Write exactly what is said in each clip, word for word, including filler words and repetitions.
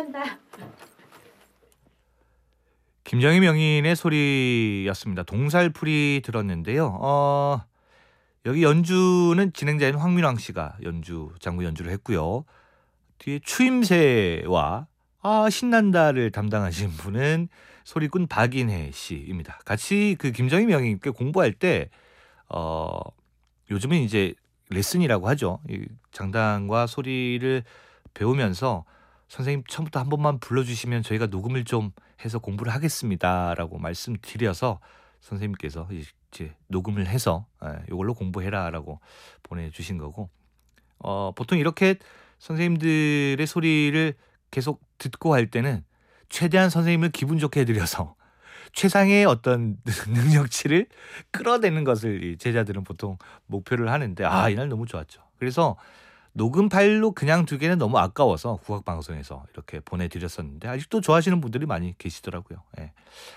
신난다. 김정희 명인의 소리였습니다. 동살풀이 들었는데요. 어, 여기 연주는 진행자인 황민왕 씨가 연주 장구 연주를 했고요. 뒤에 추임새와 아 신난다를 담당하신 분은 소리꾼 박인혜 씨입니다. 같이 그 김정희 명인께 공부할 때 어, 요즘은 이제 레슨이라고 하죠. 이 장단과 소리를 배우면서 선생님 처음부터 한 번만 불러주시면 저희가 녹음을 좀 해서 공부를 하겠습니다라고 말씀드려서 선생님께서 이제 녹음을 해서 이걸로 공부해라라고 보내주신 거고, 어, 보통 이렇게 선생님들의 소리를 계속 듣고 할 때는 최대한 선생님을 기분 좋게 해드려서 최상의 어떤 능력치를 끌어내는 것을 이 제자들은 보통 목표를 하는데, 아 이날 너무 좋았죠. 그래서 녹음 파일로 그냥 두기에는 너무 아까워서 국악방송에서 이렇게 보내드렸었는데 아직도 좋아하시는 분들이 많이 계시더라고요. 예.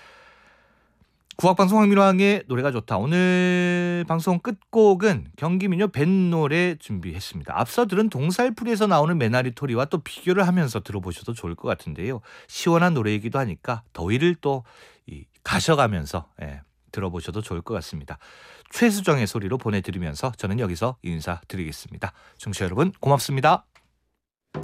국악방송 황민왕의 노래가 좋다. 오늘 방송 끝곡은 경기민요 뱃노래 준비했습니다. 앞서 들은 동살풀이에서 나오는 메나리 토리와 또 비교를 하면서 들어보셔도 좋을 것 같은데요. 시원한 노래이기도 하니까 더위를 또 이 가셔가면서 예, 들어보셔도 좋을 것 같습니다. 최수정의 소리로 보내드리면서 저는 여기서 인사드리겠습니다. 청취자 여러분 고맙습니다.